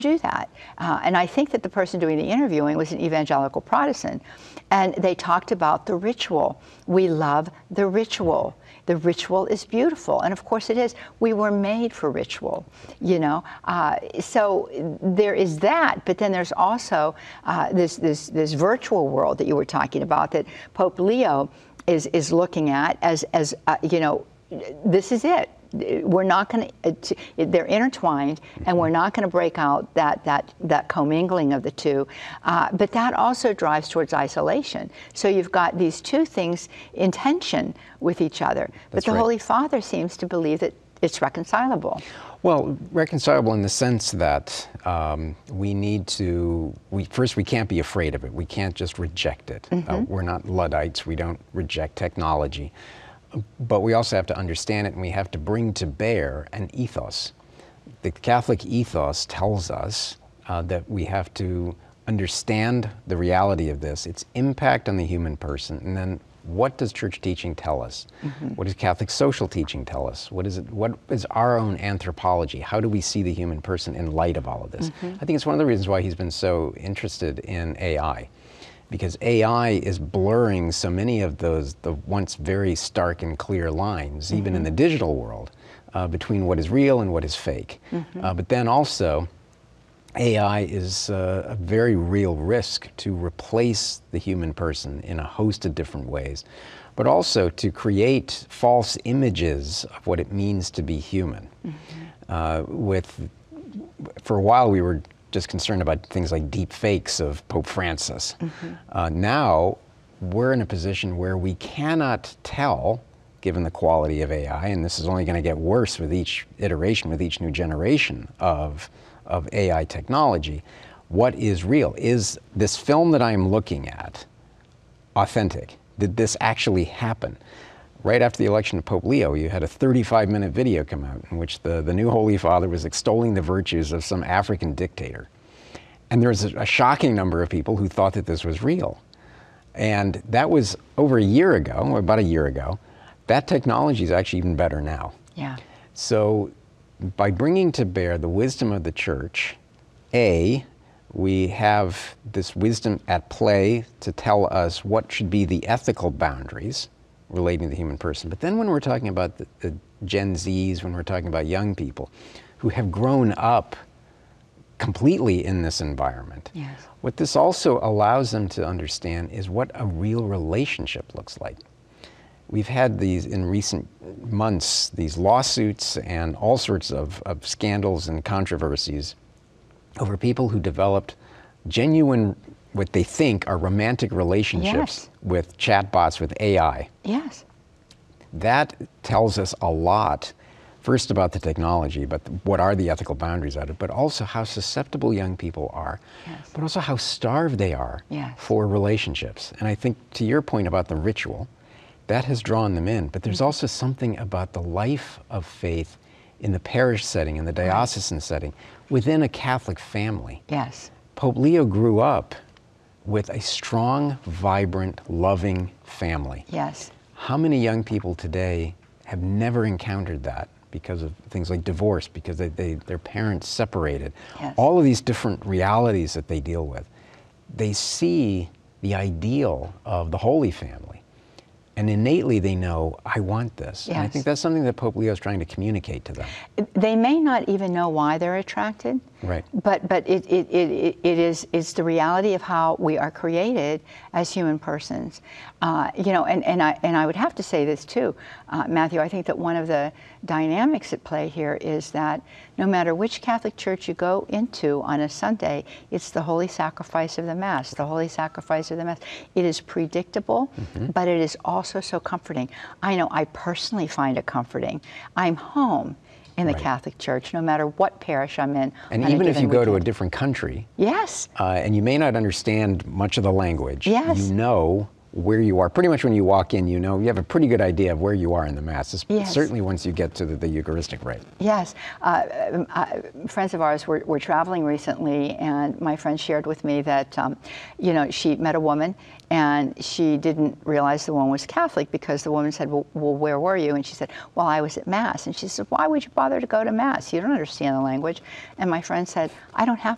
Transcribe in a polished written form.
do that. And I think that the person doing the interviewing was an evangelical Protestant. And they talked about the ritual. We love the ritual. The ritual is beautiful. And of course it is. We were made for ritual, you know. So there is that. But then there's also this virtual world that you were talking about that Pope Leo is looking at as you know, this is it. We're not going to, they're intertwined, and we're not going to break out that commingling of the two. But that also drives towards isolation. So you've got these two things in tension with each other. But the Holy Father seems to believe that it's reconcilable. Well, reconcilable in the sense that we need to, first we can't be afraid of it. We can't just reject it. We're not Luddites. We don't reject technology. But we also have to understand it, and we have to bring to bear an ethos. The Catholic ethos tells us that we have to understand the reality of this, its impact on the human person, and then what does church teaching tell us? What does Catholic social teaching tell us? What is our own anthropology? How do we see the human person in light of all of this? I think it's one of the reasons why he's been so interested in AI. Because AI is blurring so many of the once very stark and clear lines, even in the digital world, between what is real and what is fake. But then also, AI is a very real risk to replace the human person in a host of different ways, but also to create false images of what it means to be human. For a while we were just concerned about things like deep fakes of Pope Francis. Now we're in a position where we cannot tell, given the quality of AI, and this is only going to get worse with each iteration, with each new generation of AI technology, what is real? Is this film that I'm looking at authentic? Did this actually happen? Right after the election of Pope Leo, you had a 35-minute video come out in which the new Holy Father was extolling the virtues of some African dictator. And there was a shocking number of people who thought that this was real. And that was over a year ago, or about a year ago. That technology is actually even better now. Yeah. So by bringing to bear the wisdom of the Church, we have this wisdom at play to tell us what should be the ethical boundaries relating to the human person. But then when we're talking about the Gen Zs, when we're talking about young people who have grown up completely in this environment, what this also allows them to understand is what a real relationship looks like. We've had these, in recent months, these lawsuits and all sorts of scandals and controversies over people who developed genuine, what they think are romantic relationships with chatbots, with AI. That tells us a lot, first about the technology, but what are the ethical boundaries of it, but also how susceptible young people are, but also how starved they are for relationships. And I think to your point about the ritual, that has drawn them in, but there's also something about the life of faith in the parish setting, in the diocesan setting, within a Catholic family. Pope Leo grew up with a strong, vibrant, loving family. How many young people today have never encountered that because of things like divorce, because their parents separated? All of these different realities that they deal with. They see the ideal of the Holy Family, and innately they know, I want this. And I think that's something that Pope Leo is trying to communicate to them. They may not even know why they're attracted, but it's the reality of how we are created as human persons. You know, and I would have to say this too, Matthew. I think that one of the dynamics at play here is that no matter which Catholic church you go into on a Sunday, it's the holy sacrifice of the Mass, the holy sacrifice of the Mass. It is predictable, but it is also so comforting. I know I personally find it comforting. I'm home in the Catholic Church, no matter what parish I'm in. And even if you go to a different country, and you may not understand much of the language, you know where you are. Pretty much when you walk in, you know, you have a pretty good idea of where you are in the Mass, certainly once you get to the Eucharistic rite. Friends of ours were traveling recently, and my friend shared with me that, you know, she met a woman, and she didn't realize the woman was Catholic because the woman said, well, where were you? And she said, well, I was at Mass. And she said, why would you bother to go to Mass? You don't understand the language. And my friend said, I don't have